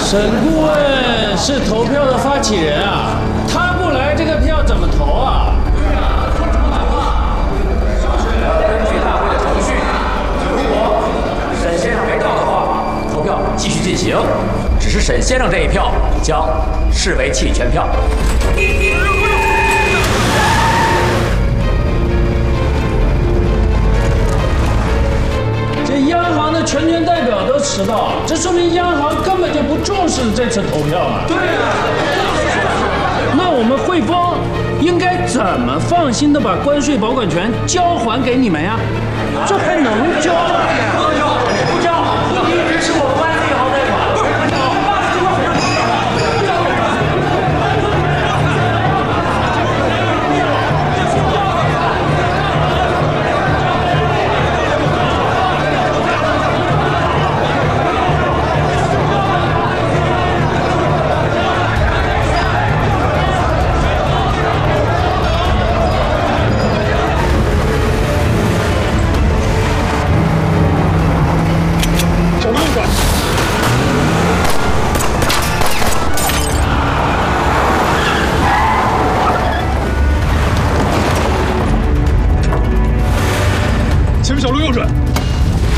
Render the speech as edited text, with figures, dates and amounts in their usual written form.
沈顾问是投票的发起人啊，他不来，这个票怎么投啊？ 对啊，怎么投啊？根据大会的程序，如果沈先生没到的话，投票继续进行。只是沈先生这一票将视为弃权票。 这央行的全权代表都迟到，这说明央行根本就不重视这次投票嘛。 对啊。 那我们汇丰应该怎么放心的把关税保管权交还给你们呀？这还能交？